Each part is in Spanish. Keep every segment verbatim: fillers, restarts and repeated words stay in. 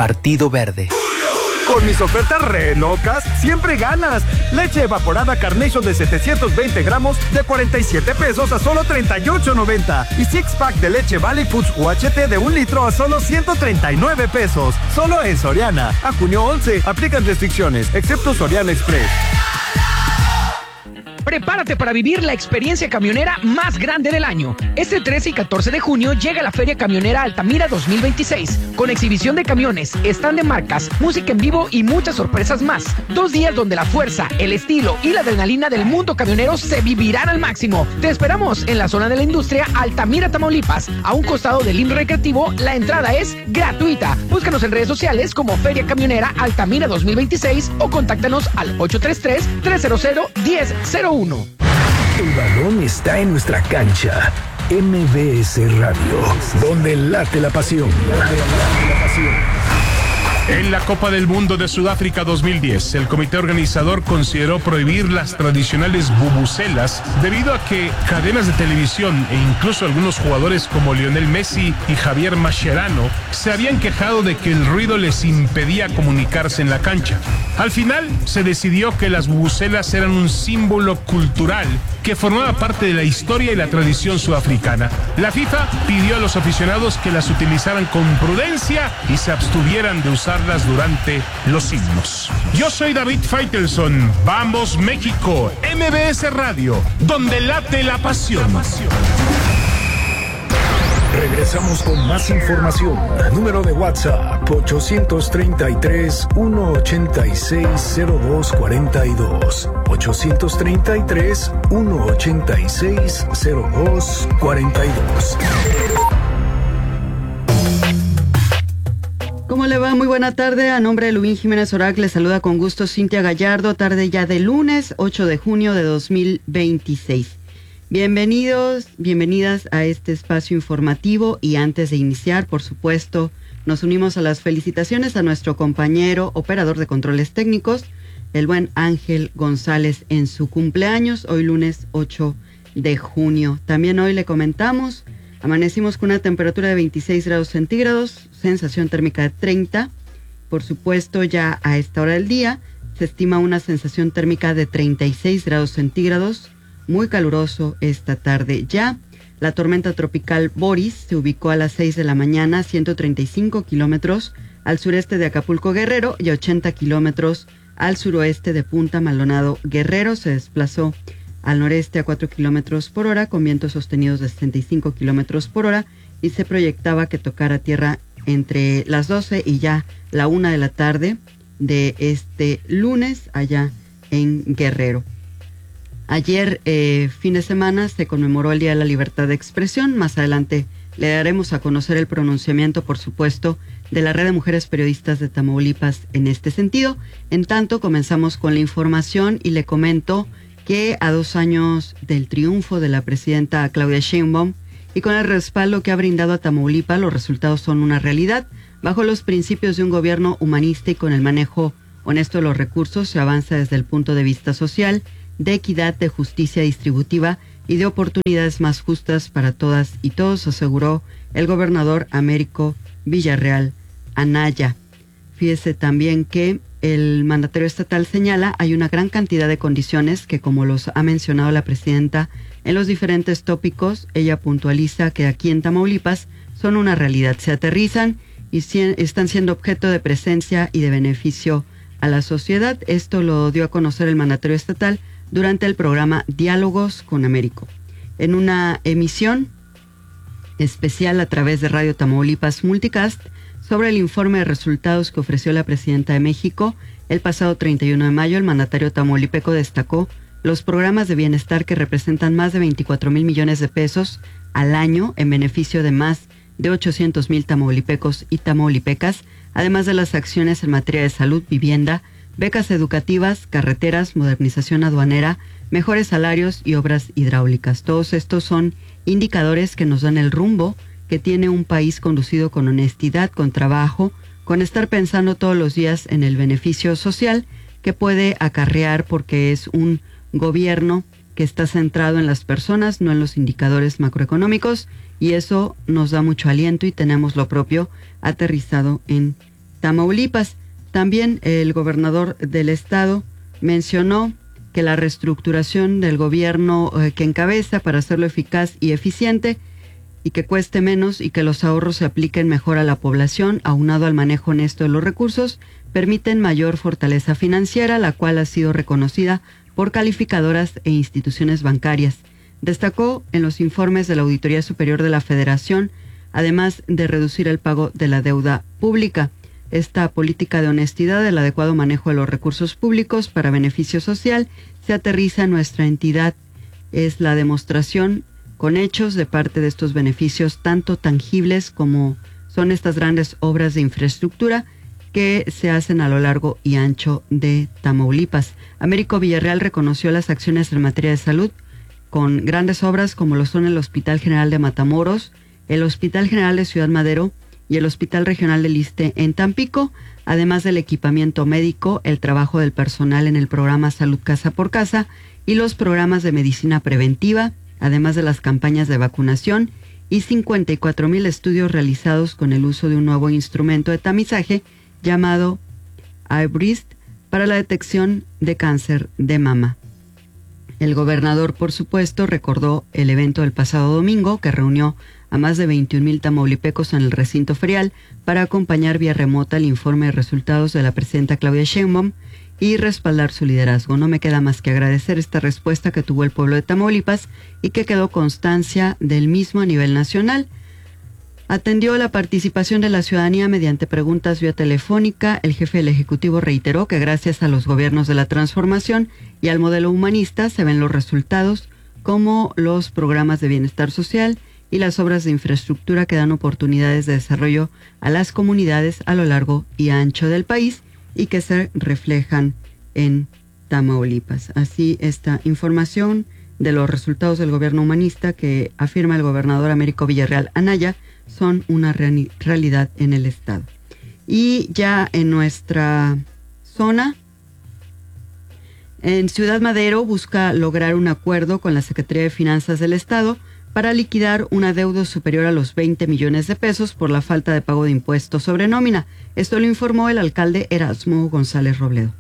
Partido Verde. Con mis ofertas re locas, siempre ganas. Leche evaporada Carnation de setecientos veinte gramos de cuarenta y siete pesos a solo treinta y ocho noventa. Y six pack de leche Valley Foods U H T de un litro a solo ciento treinta y nueve pesos. Solo en Soriana. A junio once. Aplican restricciones, excepto Soriana Express. Prepárate para vivir la experiencia camionera más grande del año. Este trece y catorce de junio llega la Feria Camionera Altamira dos mil veintiséis, con exhibición de camiones, stand de marcas, música en vivo y muchas sorpresas más. Dos días donde la fuerza, el estilo y la adrenalina del mundo camionero se vivirán al máximo. Te esperamos en la zona de la industria Altamira, Tamaulipas. A un costado del I M Recreativo, la entrada es gratuita. Búscanos en redes sociales como Feria Camionera Altamira dos mil veintiséis o contáctanos al ocho tres tres, tres cero cero, uno cero cero uno. El balón está en nuestra cancha. M B S Radio, donde late la pasión. En la Copa del Mundo de Sudáfrica dos mil diez, el comité organizador consideró prohibir las tradicionales bubucelas debido a que cadenas de televisión e incluso algunos jugadores como Lionel Messi y Javier Mascherano se habían quejado de que el ruido les impedía comunicarse en la cancha. Al final, se decidió que las bubucelas eran un símbolo cultural que formaba parte de la historia y la tradición sudafricana. La FIFA pidió a los aficionados que las utilizaran con prudencia y se abstuvieran de usarlas durante los himnos. Yo soy David Faitelson. Vamos México, M B S Radio, donde late la pasión. Regresamos con más información. Número de WhatsApp ocho tres tres, uno ocho seis, cero dos cuatro dos. ocho tres tres, uno ocho seis, cero dos cuatro dos. ¿Cómo le va? Muy buena tarde. A nombre de Lubín Jiménez Orac le saluda con gusto Cintia Gallardo. Tarde ya de lunes, ocho de junio de dos mil veintiséis. Bienvenidos, bienvenidas a este espacio informativo y antes de iniciar, por supuesto, nos unimos a las felicitaciones a nuestro compañero operador de controles técnicos, el buen Ángel González, en su cumpleaños, hoy lunes ocho de junio. También hoy le comentamos, amanecimos con una temperatura de veintiséis grados centígrados, sensación térmica de treinta. Por supuesto, ya a esta hora del día se estima una sensación térmica de treinta y seis grados centígrados. Muy caluroso esta tarde ya. La tormenta tropical Boris se ubicó a las seis de la mañana a ciento treinta y cinco kilómetros al sureste de Acapulco Guerrero y a ochenta kilómetros al suroeste de Punta Maldonado Guerrero. Se desplazó al noreste a cuatro kilómetros por hora con vientos sostenidos de setenta y cinco kilómetros por hora y se proyectaba que tocara tierra entre las doce y ya la una de la tarde de este lunes allá en Guerrero. Ayer, eh, fin de semana, se conmemoró el Día de la Libertad de Expresión. Más adelante le daremos a conocer el pronunciamiento, por supuesto, de la Red de Mujeres Periodistas de Tamaulipas en este sentido. En tanto, comenzamos con la información y le comento que a dos años del triunfo de la presidenta Claudia Sheinbaum y con el respaldo que ha brindado a Tamaulipas, los resultados son una realidad. Bajo los principios de un gobierno humanista y con el manejo honesto de los recursos, se avanza desde el punto de vista social, de equidad, de justicia distributiva y de oportunidades más justas para todas y todos, aseguró el gobernador Américo Villarreal Anaya. Fíjese también que el mandatario estatal señala hay una gran cantidad de condiciones que, como los ha mencionado la presidenta en los diferentes tópicos, ella puntualiza que aquí en Tamaulipas son una realidad, se aterrizan y si, están siendo objeto de presencia y de beneficio a la sociedad. Esto lo dio a conocer el mandatario estatal durante el programa Diálogos con Américo. En una emisión especial a través de Radio Tamaulipas Multicast sobre el informe de resultados que ofreció la presidenta de México el pasado treinta y uno de mayo, el mandatario tamaulipeco destacó los programas de bienestar que representan más de veinticuatro mil millones de pesos al año en beneficio de más de ochocientos mil tamaulipecos y tamaulipecas, además de las acciones en materia de salud, vivienda, becas educativas, carreteras, modernización aduanera, mejores salarios y obras hidráulicas. Todos estos son indicadores que nos dan el rumbo que tiene un país conducido con honestidad, con trabajo, con estar pensando todos los días en el beneficio social que puede acarrear, porque es un gobierno que está centrado en las personas, no en los indicadores macroeconómicos, y eso nos da mucho aliento y tenemos lo propio aterrizado en Tamaulipas. También el gobernador del estado mencionó que la reestructuración del gobierno eh, que encabeza para hacerlo eficaz y eficiente y que cueste menos y que los ahorros se apliquen mejor a la población, aunado al manejo honesto de los recursos, permiten mayor fortaleza financiera, la cual ha sido reconocida por calificadoras e instituciones bancarias. Destacó en los informes de la Auditoría Superior de la Federación, además de reducir el pago de la deuda pública. Esta política de honestidad, el adecuado manejo de los recursos públicos para beneficio social, se aterriza en nuestra entidad. Es la demostración con hechos de parte de estos beneficios, tanto tangibles como son estas grandes obras de infraestructura que se hacen a lo largo y ancho de Tamaulipas. Américo Villarreal reconoció las acciones en materia de salud con grandes obras como lo son el Hospital General de Matamoros, el Hospital General de Ciudad Madero y el Hospital Regional del Iste en Tampico, además del equipamiento médico, el trabajo del personal en el programa Salud Casa por Casa y los programas de medicina preventiva, además de las campañas de vacunación y cincuenta y cuatro mil estudios realizados con el uso de un nuevo instrumento de tamizaje llamado iBreast para la detección de cáncer de mama. El gobernador, por supuesto, recordó el evento del pasado domingo que reunió a más de veintiún mil tamaulipecos en el recinto ferial para acompañar vía remota el informe de resultados de la presidenta Claudia Sheinbaum y respaldar su liderazgo. No me queda más que agradecer esta respuesta que tuvo el pueblo de Tamaulipas y que quedó constancia del mismo a nivel nacional. Atendió la participación de la ciudadanía mediante preguntas vía telefónica. El jefe del Ejecutivo reiteró que gracias a los gobiernos de la transformación y al modelo humanista se ven los resultados como los programas de bienestar social y las obras de infraestructura que dan oportunidades de desarrollo a las comunidades a lo largo y ancho del país y que se reflejan en Tamaulipas. Así, esta información de los resultados del gobierno humanista que afirma el gobernador Américo Villarreal Anaya son una real, realidad en el estado. Y ya en nuestra zona, en Ciudad Madero busca lograr un acuerdo con la Secretaría de Finanzas del Estado para liquidar un adeudo superior a los veinte millones de pesos por la falta de pago de impuestos sobre nómina. Esto lo informó el alcalde Erasmo González Robledo.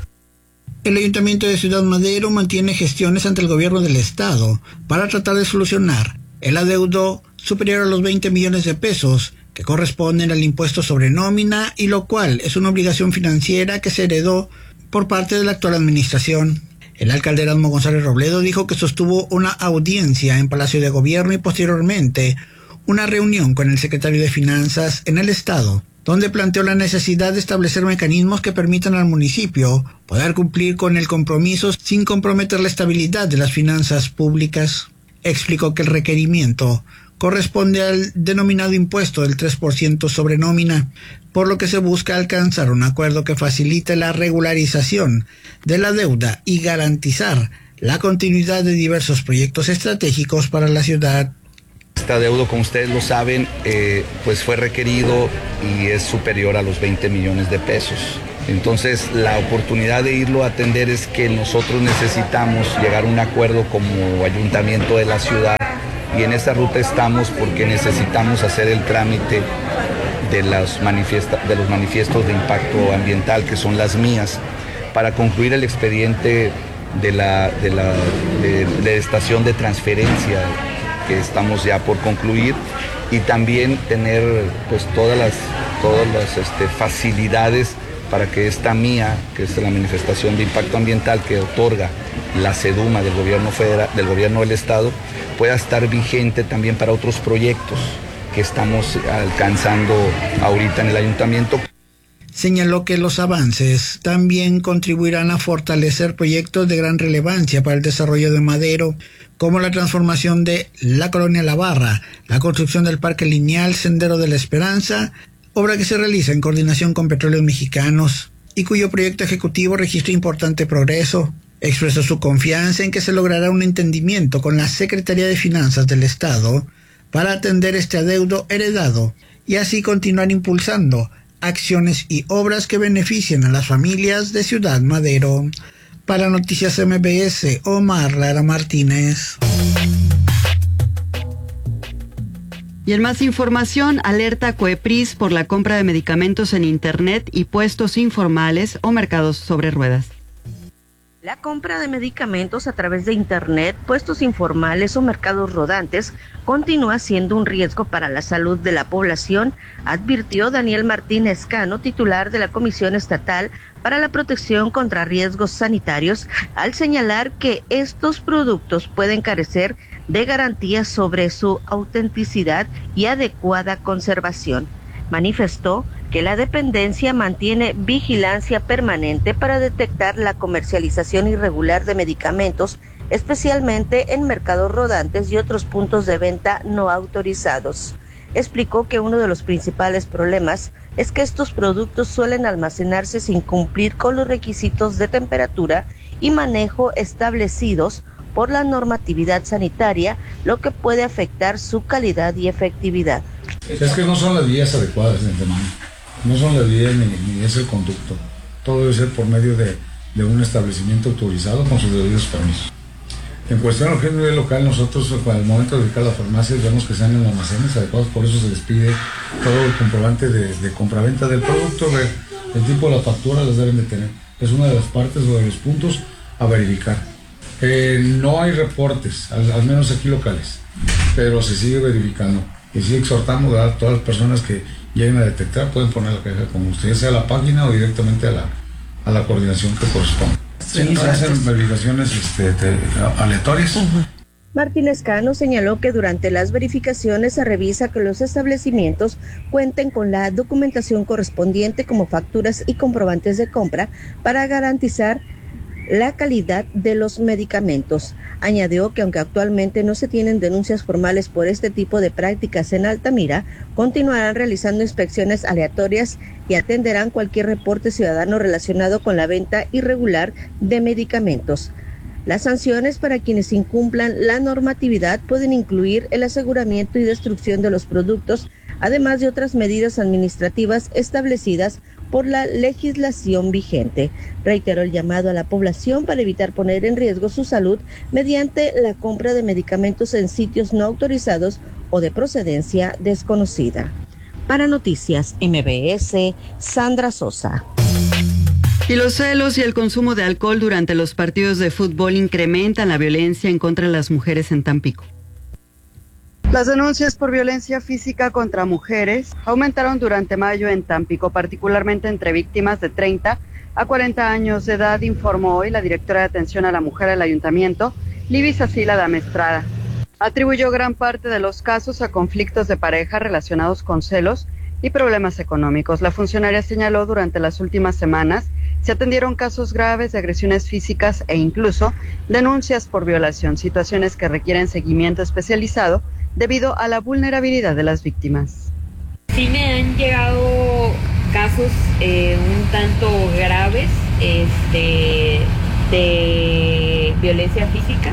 El Ayuntamiento de Ciudad Madero mantiene gestiones ante el gobierno del estado para tratar de solucionar el adeudo superior a los veinte millones de pesos que corresponden al impuesto sobre nómina y lo cual es una obligación financiera que se heredó por parte de la actual administración. El alcalde Erasmo González Robledo dijo que sostuvo una audiencia en Palacio de Gobierno y posteriormente una reunión con el secretario de Finanzas en el estado, donde planteó la necesidad de establecer mecanismos que permitan al municipio poder cumplir con el compromiso sin comprometer la estabilidad de las finanzas públicas. Explicó que el requerimiento corresponde al denominado impuesto del tres por ciento sobre nómina, por lo que se busca alcanzar un acuerdo que facilite la regularización de la deuda y garantizar la continuidad de diversos proyectos estratégicos para la ciudad. Este adeudo, como ustedes lo saben, eh, pues fue requerido y es superior a los veinte millones de pesos. Entonces, la oportunidad de irlo a atender es que nosotros necesitamos llegar a un acuerdo como ayuntamiento de la ciudad y en esa ruta estamos porque necesitamos hacer el trámite de, las manifiesta, de los manifiestos de impacto ambiental, que son las mías, para concluir el expediente de la, de la de, de estación de transferencia que estamos ya por concluir y también tener pues todas las, todas las este, facilidades para que esta mía, que es la manifestación de impacto ambiental que otorga la SEDUMA del gobierno federal, del gobierno del estado, pueda estar vigente también para otros proyectos que estamos alcanzando ahorita en el ayuntamiento. Señaló que los avances también contribuirán a fortalecer proyectos de gran relevancia para el desarrollo de Madero, como la transformación de la Colonia La Barra, la construcción del Parque Lineal Sendero de la Esperanza, obra que se realiza en coordinación con Petróleos Mexicanos y cuyo proyecto ejecutivo registra importante progreso. Expresó su confianza en que se logrará un entendimiento con la Secretaría de Finanzas del Estado para atender este adeudo heredado y así continuar impulsando acciones y obras que beneficien a las familias de Ciudad Madero. Para Noticias M B S, Omar Lara Martínez. Y en más información, alerta COEPRIS por la compra de medicamentos en Internet y puestos informales o mercados sobre ruedas. La compra de medicamentos a través de Internet, puestos informales o mercados rodantes continúa siendo un riesgo para la salud de la población, advirtió Daniel Martínez Cano, titular de la Comisión Estatal para la Protección contra Riesgos Sanitarios, al señalar que estos productos pueden carecer de garantías sobre su autenticidad y adecuada conservación. Manifestó que la dependencia mantiene vigilancia permanente para detectar la comercialización irregular de medicamentos, especialmente en mercados rodantes y otros puntos de venta no autorizados. Explicó que uno de los principales problemas es que estos productos suelen almacenarse sin cumplir con los requisitos de temperatura y manejo establecidos por la normatividad sanitaria, lo que puede afectar su calidad y efectividad. Es que no son las vías adecuadas de antemano, no son las vías ni, ni es el conducto. Todo debe ser por medio de, de un establecimiento autorizado con sus debidos permisos. En cuestión a nivel local, nosotros al momento de ubicar las farmacias vemos que sean en almacenes adecuados, por eso se les pide todo el comprobante de, de compraventa del producto, ver el tipo de la factura las deben de tener. Es una de las partes o de los puntos a verificar. Eh, no hay reportes, al, al menos aquí locales, pero se sigue verificando. Y sí exhortamos a todas las personas que lleguen a detectar, pueden poner la queja como ustedes, sea a la página o directamente a la, a la coordinación que corresponde. Sí, se hacen verificaciones este, de, aleatorias. Uh-huh. Martínez Cano señaló que durante las verificaciones se revisa que los establecimientos cuenten con la documentación correspondiente como facturas y comprobantes de compra para garantizar la calidad de los medicamentos. Añadió que aunque actualmente no se tienen denuncias formales por este tipo de prácticas en Altamira, continuarán realizando inspecciones aleatorias y atenderán cualquier reporte ciudadano relacionado con la venta irregular de medicamentos. Las sanciones para quienes incumplan la normatividad pueden incluir el aseguramiento y destrucción de los productos, además de otras medidas administrativas establecidas por la legislación vigente. Reiteró el llamado a la población para evitar poner en riesgo su salud mediante la compra de medicamentos en sitios no autorizados o de procedencia desconocida. Para Noticias M B S, Sandra Sosa. Y los celos y el consumo de alcohol durante los partidos de fútbol incrementan la violencia en contra de las mujeres en Tampico. Las denuncias por violencia física contra mujeres aumentaron durante mayo en Tampico, particularmente entre víctimas de treinta a cuarenta años de edad, informó hoy la directora de Atención a la Mujer del Ayuntamiento, Libby Sacila Damestrada. Atribuyó gran parte de los casos a conflictos de pareja relacionados con celos y problemas económicos. La funcionaria señaló durante las últimas semanas se atendieron casos graves de agresiones físicas e incluso denuncias por violación, situaciones que requieren seguimiento especializado debido a la vulnerabilidad de las víctimas. Sí me han llegado casos eh, un tanto graves este, de violencia física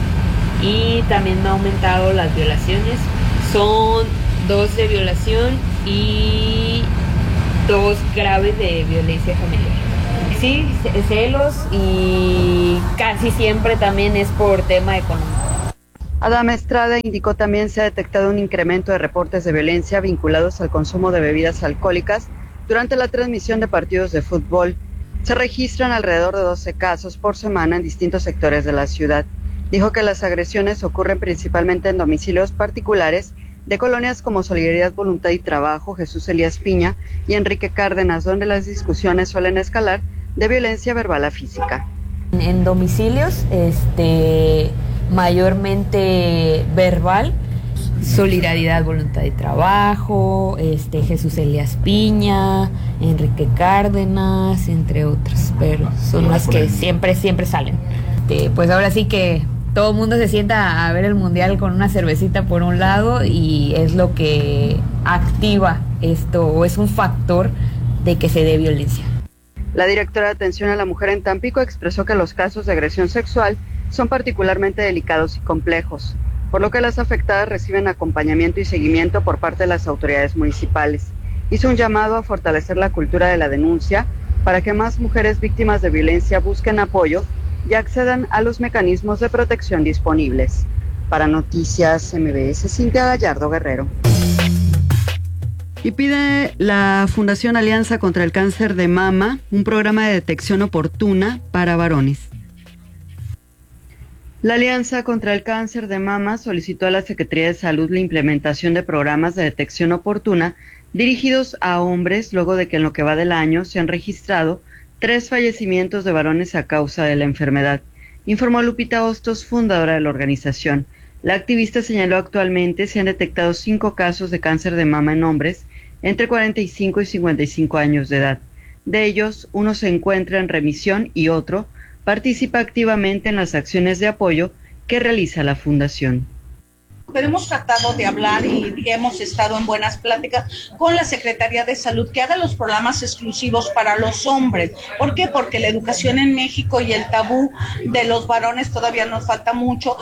y también me han aumentado las violaciones. Son dos de violación y dos graves de violencia familiar. Sí, celos y casi siempre también es por tema económico. Adame Estrada indicó también se ha detectado un incremento de reportes de violencia vinculados al consumo de bebidas alcohólicas durante la transmisión de partidos de fútbol. Se registran alrededor de doce casos por semana en distintos sectores de la ciudad. Dijo que las agresiones ocurren principalmente en domicilios particulares de colonias como Solidaridad, Voluntad y Trabajo, Jesús Elías Piña y Enrique Cárdenas, donde las discusiones suelen escalar de violencia verbal a física. En domicilios, este, mayormente verbal, Solidaridad, Voluntad y Trabajo, este, Jesús Elías Piña, Enrique Cárdenas, entre otros, pero son las que siempre, siempre salen. Este, pues ahora sí que todo el mundo se sienta a ver el mundial con una cervecita por un lado y es lo que activa esto, o es un factor de que se dé violencia. La directora de Atención a la Mujer en Tampico expresó que los casos de agresión sexual son particularmente delicados y complejos, por lo que las afectadas reciben acompañamiento y seguimiento por parte de las autoridades municipales. Hizo un llamado a fortalecer la cultura de la denuncia para que más mujeres víctimas de violencia busquen apoyo y accedan a los mecanismos de protección disponibles. Para Noticias M B S, Cintia Gallardo Guerrero. Y pide la Fundación Alianza contra el Cáncer de Mama un programa de detección oportuna para varones. La Alianza contra el Cáncer de Mama solicitó a la Secretaría de Salud la implementación de programas de detección oportuna dirigidos a hombres, luego de que en lo que va del año se han registrado tres fallecimientos de varones a causa de la enfermedad, informó Lupita Hostos, fundadora de la organización. La activista señaló actualmente se han detectado cinco casos de cáncer de mama en hombres entre cuarenta y cinco y cincuenta y cinco años de edad. De ellos, uno se encuentra en remisión y otro participa activamente en las acciones de apoyo que realiza la Fundación. Pero hemos tratado de hablar y hemos estado en buenas pláticas con la Secretaría de Salud que haga los programas exclusivos para los hombres. ¿Por qué? Porque la educación en México y el tabú de los varones todavía nos falta mucho.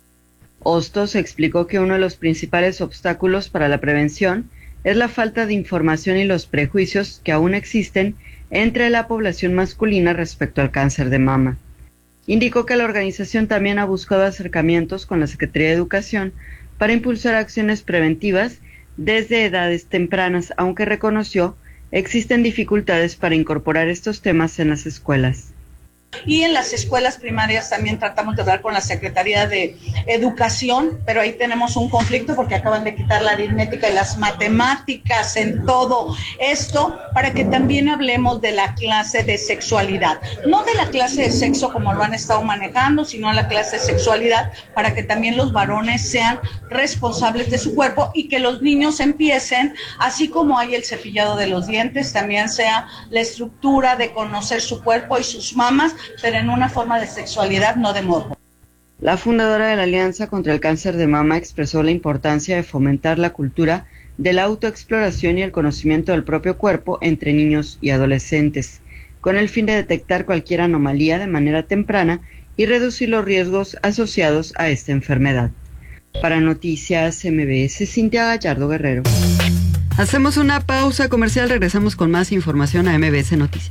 Hostos explicó que uno de los principales obstáculos para la prevención es la falta de información y los prejuicios que aún existen entre la población masculina respecto al cáncer de mama. Indicó que la organización también ha buscado acercamientos con la Secretaría de Educación para impulsar acciones preventivas desde edades tempranas, aunque reconoció existen dificultades para incorporar estos temas en las escuelas. Y en las escuelas primarias también tratamos de hablar con la Secretaría de Educación, pero ahí tenemos un conflicto porque acaban de quitar la aritmética y las matemáticas en todo esto, para que también hablemos de la clase de sexualidad. No de la clase de sexo como lo han estado manejando, sino la clase de sexualidad, para que también los varones sean responsables de su cuerpo y que los niños empiecen, así como hay el cepillado de los dientes, también sea la estructura de conocer su cuerpo y sus mamas, pero en una forma de sexualidad, no de morbo. La fundadora de la Alianza contra el Cáncer de Mama expresó la importancia de fomentar la cultura de la autoexploración y el conocimiento del propio cuerpo entre niños y adolescentes, con el fin de detectar cualquier anomalía de manera temprana y reducir los riesgos asociados a esta enfermedad. Para Noticias M B S, Cintia Gallardo Guerrero. Hacemos una pausa comercial, regresamos con más información a M B S Noticias.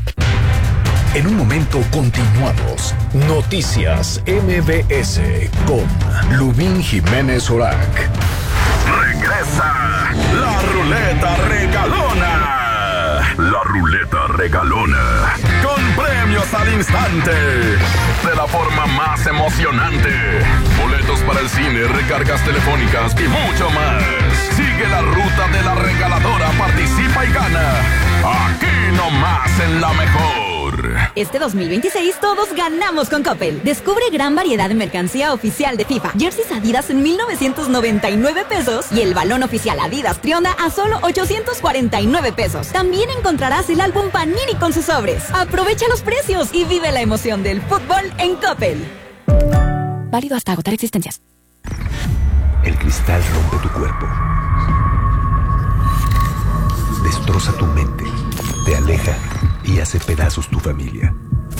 En un momento continuamos. Noticias M B S con Lubín Jiménez Orac. Regresa la ruleta regalona. La ruleta regalona. Con premios al instante. De la forma más emocionante. Boletos para el cine, recargas telefónicas y mucho más. Sigue la ruta de la regaladora, participa y gana. Aquí nomás en La Mejor. Este dos mil veintiséis todos ganamos con Coppel. Descubre gran variedad de mercancía oficial de FIFA. Jerseys Adidas en mil novecientos noventa y nueve pesos y el balón oficial Adidas Trionda a solo ochocientos cuarenta y nueve pesos. También encontrarás el álbum Panini con sus sobres. Aprovecha los precios y vive la emoción del fútbol en Coppel. Válido hasta agotar existencias. El cristal rompe tu cuerpo. Destroza tu mente. Te aleja y hace pedazos tu familia.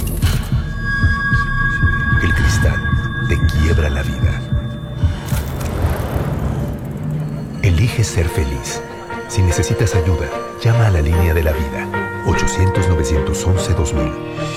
El cristal te quiebra la vida. Elige ser feliz. Si necesitas ayuda, llama a la línea de la vida. ochocientos, novecientos once, dos mil.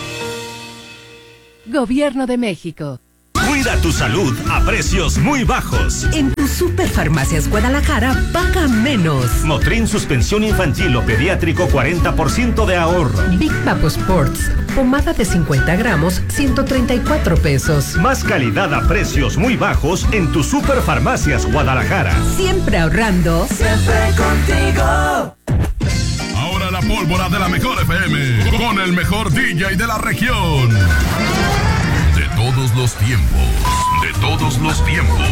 Gobierno de México. Cuida tu salud a precios muy bajos. En tu Superfarmacias Guadalajara, paga menos. Motrin suspensión infantil o pediátrico, cuarenta por ciento de ahorro. Big Papo Sports, pomada de cincuenta gramos, ciento treinta y cuatro pesos. Más calidad a precios muy bajos en tu Superfarmacias Guadalajara. Siempre ahorrando. Siempre contigo. Ahora la pólvora de La Mejor F M, con el mejor D J de la región. De todos los tiempos, de todos los tiempos.